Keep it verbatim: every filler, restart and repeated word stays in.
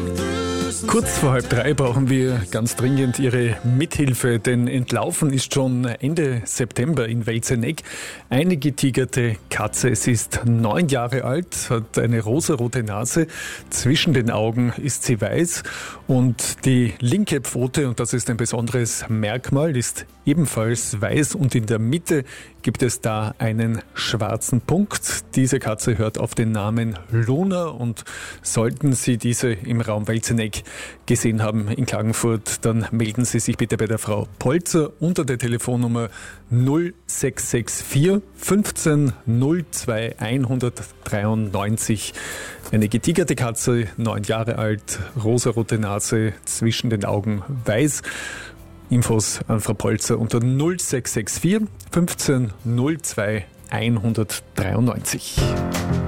Kurz vor halb drei brauchen wir ganz dringend Ihre Mithilfe, denn entlaufen ist schon Ende September in Welzeneck eine getigerte Katze. Sie ist neun Jahre alt, hat eine rosarote Nase, zwischen den Augen ist sie weiß und die linke Pfote, und das ist ein besonderes Merkmal, ist ebenfalls weiß und in der Mitte gibt es da einen schwarzen Punkt. Diese Katze hört auf den Namen Luna und sollten Sie diese im Raum Welzeneck gesehen haben in Klagenfurt, dann melden Sie sich bitte bei der Frau Polzer unter der Telefonnummer null sechs sechs vier fünfzehn null zwei hundertdreiundneunzig. Eine getigerte Katze, neun Jahre alt, rosarote Nase, zwischen den Augen weiß. Infos an Frau Polzer unter null sechs sechs vier fünfzehn null zwei hundertdreiundneunzig.